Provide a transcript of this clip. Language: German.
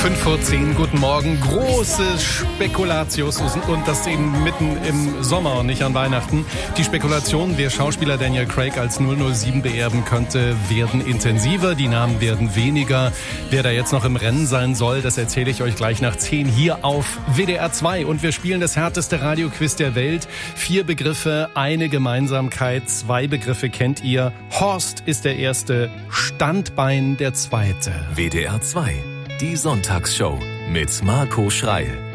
5:10 guten Morgen. Große Spekulatius und das eben mitten im Sommer und nicht an Weihnachten. Die Spekulationen, wer Schauspieler Daniel Craig als 007 beerben könnte, werden intensiver. Die Namen werden weniger. Wer da jetzt noch im Rennen sein soll, das erzähle ich euch gleich nach 10 hier auf WDR 2. Und wir spielen das härteste Radioquiz der Welt. 4 Begriffe, eine Gemeinsamkeit. 2 Begriffe kennt ihr. Horst ist der erste, Standbein der zweite. WDR 2, die Sonntagsshow mit Marco Schreil.